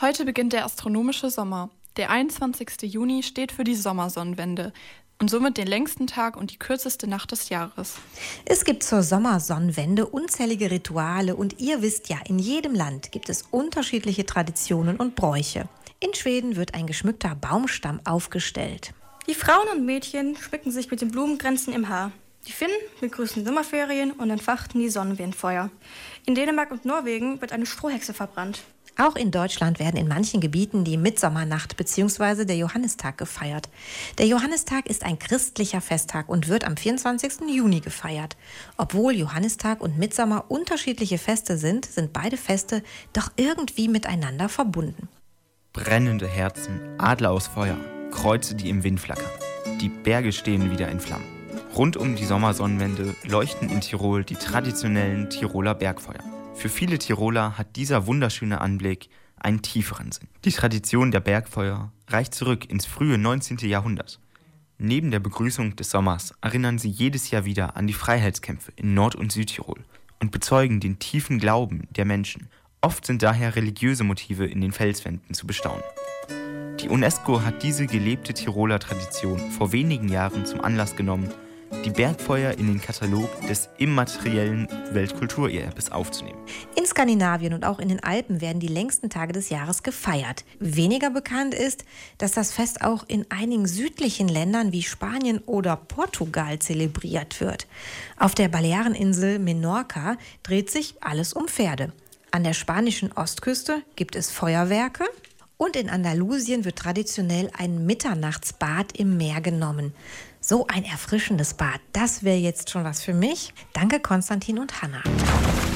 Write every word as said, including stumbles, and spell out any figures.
Heute beginnt der astronomische Sommer. Der einundzwanzigste Juni steht für die Sommersonnenwende und somit den längsten Tag und die kürzeste Nacht des Jahres. Es gibt zur Sommersonnenwende unzählige Rituale und ihr wisst ja, in jedem Land gibt es unterschiedliche Traditionen und Bräuche. In Schweden wird ein geschmückter Baumstamm aufgestellt. Die Frauen und Mädchen schmücken sich mit den Blumenkränzen im Haar. Die Finnen begrüßen Sommerferien und entfachten die Sonnenwindfeuer. In Dänemark und Norwegen wird eine Strohhexe verbrannt. Auch in Deutschland werden in manchen Gebieten die Mitsommernacht bzw. der Johannistag gefeiert. Der Johannistag ist ein christlicher Festtag und wird am vierundzwanzigsten Juni gefeiert. Obwohl Johannistag und Mittsommer unterschiedliche Feste sind, sind beide Feste doch irgendwie miteinander verbunden. Brennende Herzen, Adler aus Feuer, Kreuze, die im Wind flackern. Die Berge stehen wieder in Flammen. Rund um die Sommersonnenwende leuchten in Tirol die traditionellen Tiroler Bergfeuer. Für viele Tiroler hat dieser wunderschöne Anblick einen tieferen Sinn. Die Tradition der Bergfeuer reicht zurück ins frühe neunzehnte Jahrhundert. Neben der Begrüßung des Sommers erinnern sie jedes Jahr wieder an die Freiheitskämpfe in Nord- und Südtirol und bezeugen den tiefen Glauben der Menschen. Oft sind daher religiöse Motive in den Felswänden zu bestaunen. Die UNESCO hat diese gelebte Tiroler Tradition vor wenigen Jahren zum Anlass genommen, die Bergfeuer in den Katalog des immateriellen Weltkulturerbes aufzunehmen. In Skandinavien und auch in den Alpen werden die längsten Tage des Jahres gefeiert. Weniger bekannt ist, dass das Fest auch in einigen südlichen Ländern wie Spanien oder Portugal zelebriert wird. Auf der Baleareninsel Menorca dreht sich alles um Pferde. An der spanischen Ostküste gibt es Feuerwerke. Und in Andalusien wird traditionell ein Mitternachtsbad im Meer genommen. So ein erfrischendes Bad, das wäre jetzt schon was für mich. Danke Konstantin und Hanna.